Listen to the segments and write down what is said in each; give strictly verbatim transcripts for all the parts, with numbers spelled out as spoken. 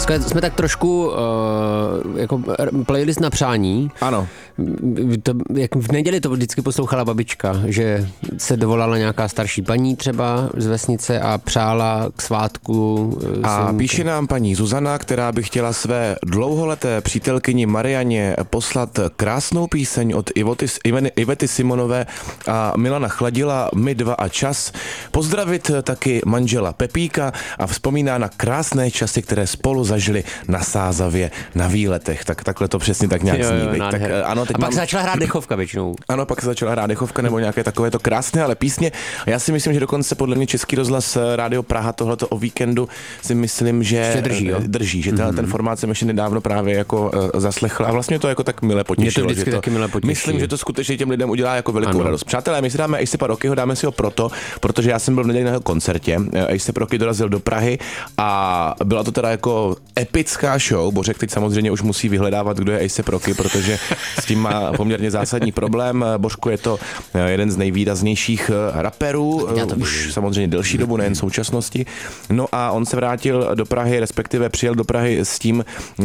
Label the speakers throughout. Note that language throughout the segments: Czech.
Speaker 1: Dneska jsme tak trošku uh, jako playlist na přání.
Speaker 2: Ano.
Speaker 1: To, jak v neděli to vždycky poslouchala babička, že se dovolala nějaká starší paní třeba z vesnice a přála k svátku.
Speaker 2: A
Speaker 1: synku.
Speaker 2: píše nám paní Zuzana, která by chtěla své dlouholeté přítelkyni Marianě poslat krásnou píseň od Ivoty, Ivety Simonové a Milana Chladila, My dva a čas. Pozdravit taky manžela Pepíka a vzpomíná na krásné časy, které spolu zažili na Sázavě na výletech. Tak takhle to přesně tak nějak zní. Jo, jo, tak, ano, teď
Speaker 1: a pak
Speaker 2: mám...
Speaker 1: se začala hrát dechovka většinou.
Speaker 2: Ano, pak se začala hrát dechovka nebo nějaké takové to krásné, ale písně. A já si myslím, že dokonce podle mě Český rozhlas Rádio Praha tohleto o víkendu si myslím, že
Speaker 1: drží, jo?
Speaker 2: drží, že mm-hmm. ten formát jsem ještě nedávno právě jako uh, zaslechl a vlastně to jako tak milé potěšilo.
Speaker 1: Mě to vždycky
Speaker 2: že to,
Speaker 1: taky milé potěší.
Speaker 2: Myslím, že to skutečně těm lidem udělá jako velikou radost. Přátelé, my si dáme A$ej Rockyho, dáme si ho proto, protože já jsem byl v neděli na jeho koncertě. A$ej Rocky dorazil do Prahy a byla to teda jako epická show. Bořek teď samozřejmě už musí vyhledávat, kdo je A$ej Rocky, protože s tím má poměrně zásadní problém. Bořku, je to jeden z nejvýraznějších raperů, už samozřejmě delší dobu, nejen současnosti. No a on se vrátil do Prahy, respektive přijel do Prahy s tím uh,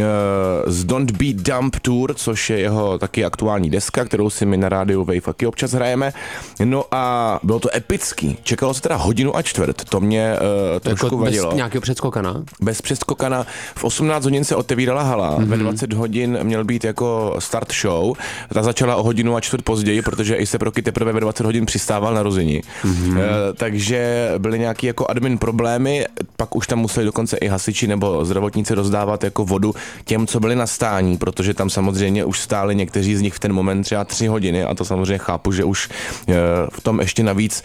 Speaker 2: z Don't Be Dumb Tour, což je jeho taky aktuální deska, kterou si my na rádiu Wave taky občas hrajeme. No a bylo to epický. Čekalo se teda hodinu a čtvrt. To mě uh, trošku
Speaker 1: jako
Speaker 2: vadilo.
Speaker 1: Bez nějakého předskokana?
Speaker 2: Bez předskokana. V osmnáct hodin se otevírala hala. Mm-hmm. Ve dvacet hodin měl být jako start show. Ta začala o hodinu a čtvrt později, protože A$ej Rocky teprve ve dvacet hodin přistával na Rozini. Mm-hmm. Uh, takže byly nějaký jako admin problémy, pak už tam museli dokonce i hasiči nebo zdravotníci rozdávat jako vodu těm, co byli na stání, protože tam samozřejmě už stáli někteří z nich v ten moment třeba tři hodiny a to samozřejmě chápu, že už uh, v tom ještě navíc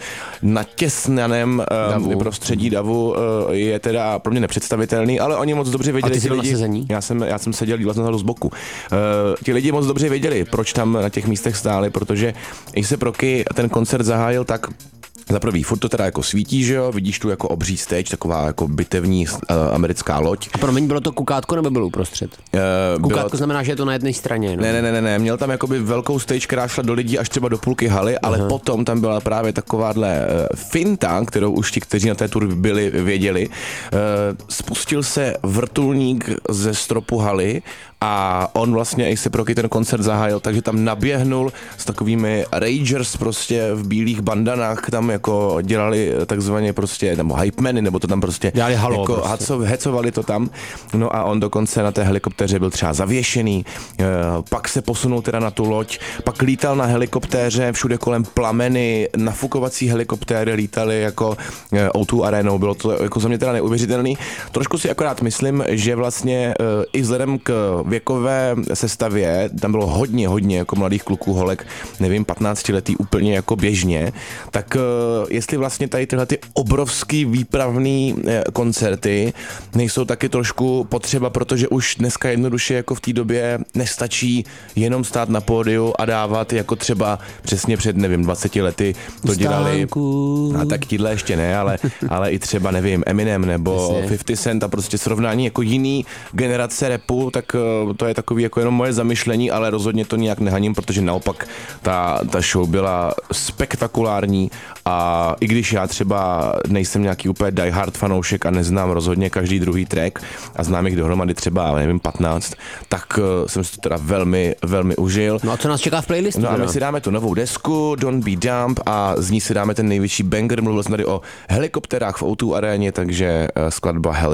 Speaker 2: natěsnaném uh,
Speaker 1: davu.
Speaker 2: prostředí davu uh, je teda pro mě nepředstavitelný, ale oni moc dobře věděli.
Speaker 1: A ty jsi byl
Speaker 2: lidi,
Speaker 1: nasazení?
Speaker 2: Já jsem, já jsem seděl, díval jsem z boku. Uh, ti lidi moc dobře věděli, proč tam na těch místech stáli, protože A$ej Rocky ten koncert zahájil tak. Za prvý, furt to teda jako svítí, že jo, vidíš tu jako obří stage, taková jako bitevní uh, americká loď.
Speaker 1: A promiň, bylo to kukátko nebo bylo uprostřed? Uh, kukátko bylo... znamená, že je to na jedné straně. No?
Speaker 2: Ne, ne, ne, ne, ne, měl tam jakoby velkou stage, která šla do lidí až třeba do půlky haly, ale Aha. potom tam byla právě takováhle uh, finta, kterou už ti, kteří na té tur byli, věděli. Uh, spustil se vrtulník ze stropu haly a on vlastně A$ej Rocky ten koncert zahájil, takže tam naběhnul s takovými ragers prostě v bílých bandanách, tam jako dělali takzvaně prostě, nebo hypemany, nebo to tam prostě
Speaker 1: dělali halo,
Speaker 2: jako
Speaker 1: prostě.
Speaker 2: haco, hecovali to tam. No a on dokonce na té helikoptéře byl třeba zavěšený, pak se posunul teda na tu loď, pak lítal na helikoptéře, všude kolem plameny, nafukovací helikoptéry lítaly jako ó dvě arénou, bylo to jako za mě teda neuvěřitelný. Trošku si akorát myslím, že vlastně i vzhledem k věkové sestavě, tam bylo hodně, hodně jako mladých kluků, holek, nevím, patnáctiletý úplně jako běžně, tak jestli vlastně tady tyhle ty obrovský výpravný koncerty nejsou taky trošku potřeba, protože už dneska jednoduše jako v té době nestačí jenom stát na pódiu a dávat jako třeba přesně před, nevím, dvaceti lety to dělali, a tak tíhle ještě ne, ale, ale i třeba, nevím, Eminem nebo fifty Cent a prostě srovnání jako jiný generace rapu, tak to je takový jako jenom moje zamyšlení, ale rozhodně to nijak nehaním, protože naopak ta, ta show byla spektakulární a i když já třeba nejsem nějaký úplně die hard fanoušek a neznám rozhodně každý druhý track a znám jich dohromady třeba, nevím, patnáct, tak uh, jsem si to teda velmi, velmi užil.
Speaker 1: No a co nás čeká v playlistu?
Speaker 2: No a my si dáme tu novou desku Don't Be Dumb a z ní si dáme ten největší banger. Mluvil jsem tady o helikopterách v ó dvě aréně, takže uh, skladba Hell